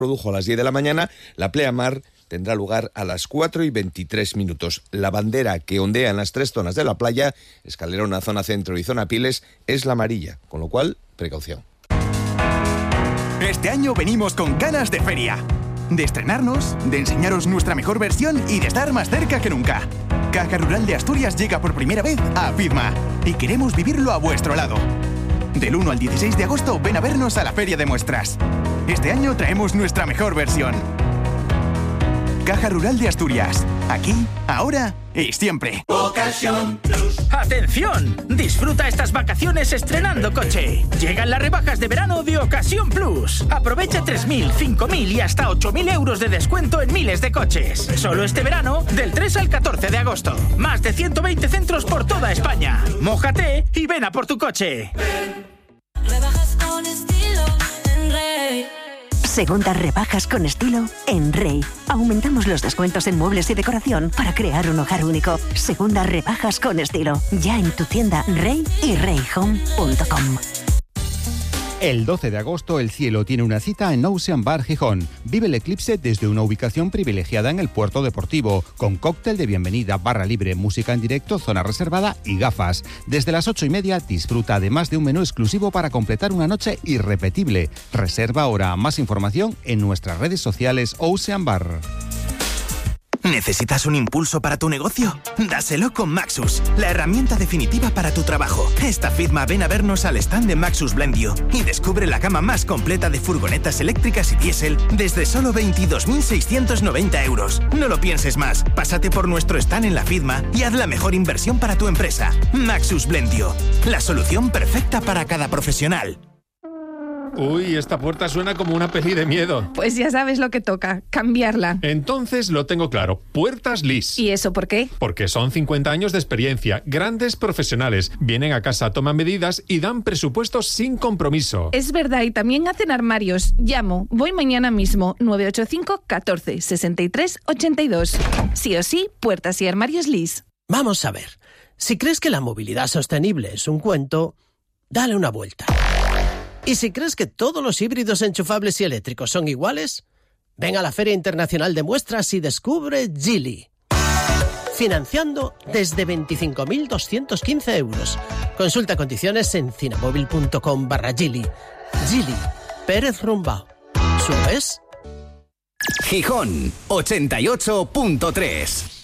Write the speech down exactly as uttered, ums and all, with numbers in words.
produjo a las diez de la mañana, la pleamar tendrá lugar a las cuatro y veintitrés minutos. La bandera que ondea en las tres zonas de la playa, Escalerona, zona centro y zona Piles, es la amarilla, con lo cual, precaución. Este año venimos con ganas de feria, de estrenarnos, de enseñaros nuestra mejor versión y de estar más cerca que nunca. Caja Rural de Asturias llega por primera vez a FIDMA y queremos vivirlo a vuestro lado. Del uno al dieciséis de agosto ven a vernos a la Feria de Muestras. Este año traemos nuestra mejor versión. Caja Rural de Asturias. Aquí, ahora y siempre. Ocasión Plus. ¡Atención! Disfruta estas vacaciones estrenando coche. Llegan las rebajas de verano de Ocasión Plus. Aprovecha tres mil, cinco mil y hasta ocho mil euros de descuento en miles de coches. Solo este verano, del tres al catorce de agosto. Más de ciento veinte centros por toda España. Mójate y ven a por tu coche. Rebajas con estilo en Rey. Segundas rebajas con estilo en Rey. Aumentamos los descuentos en muebles y decoración para crear un hogar único. Segundas rebajas con estilo. Ya en tu tienda Rey y rey home punto com. El doce de agosto el cielo tiene una cita en Ocean Bar Gijón. Vive el eclipse desde una ubicación privilegiada en el puerto deportivo, con cóctel de bienvenida, barra libre, música en directo, zona reservada y gafas. Desde las ocho y media disfruta además de un menú exclusivo para completar una noche irrepetible. Reserva ahora. Más información en nuestras redes sociales Ocean Bar. ¿Necesitas un impulso para tu negocio? Dáselo con Maxus, la herramienta definitiva para tu trabajo. Esta FIDMA ven a vernos al stand de Maxus Blendio y descubre la gama más completa de furgonetas eléctricas y diésel desde solo veintidós mil seiscientos noventa euros. No lo pienses más, pásate por nuestro stand en la FIDMA y haz la mejor inversión para tu empresa. Maxus Blendio, la solución perfecta para cada profesional. Uy, esta puerta suena como una peli de miedo. Pues ya sabes lo que toca, cambiarla. Entonces lo tengo claro, Puertas Lis. ¿Y eso por qué? Porque son cincuenta años de experiencia, grandes profesionales, vienen a casa, toman medidas y dan presupuestos sin compromiso. Es verdad, y también hacen armarios. Llamo, voy mañana mismo, nueve ocho cinco, catorce, sesenta y tres, ochenta y dos. Sí o sí, Puertas y Armarios Lis. Vamos a ver, si crees que la movilidad sostenible es un cuento, dale una vuelta. Y si crees que todos los híbridos enchufables y eléctricos son iguales, ven a la Feria Internacional de Muestras y descubre Geely. Financiando desde veinticinco mil doscientos quince euros. Consulta condiciones en cinemóvil.com barra Geely. Geely, Pérez Rumbao. ¿Su es? Gijón, ochenta y ocho punto tres.